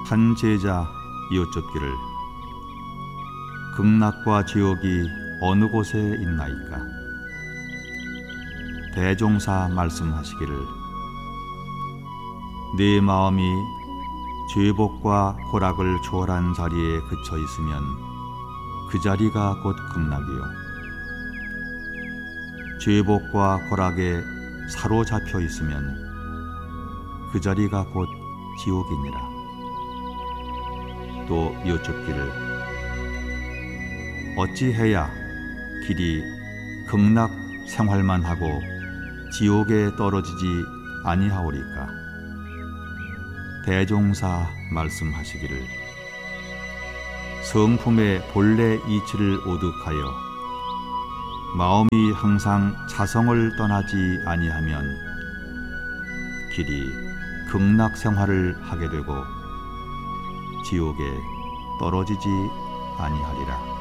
한 제자 여쭙기를 극락과 지옥이 어느 곳에 있나이까? 대종사 말씀하시기를 네 마음이 죄복과 호락을 초월한 자리에 그쳐 있으면 그 자리가 곧 극락이요, 죄복과 호락에 사로잡혀 있으면 그 자리가 곧 지옥이니라. 또 여쭙기를 어찌해야 길이 극락 생활만 하고 지옥에 떨어지지 아니하오리까? 대종사 말씀하시기를 성품의 본래 이치를 오득하여 마음이 항상 자성을 떠나지 아니하면 길이 극락 생활을 하게 되고 지옥에 떨어지지 아니하리라.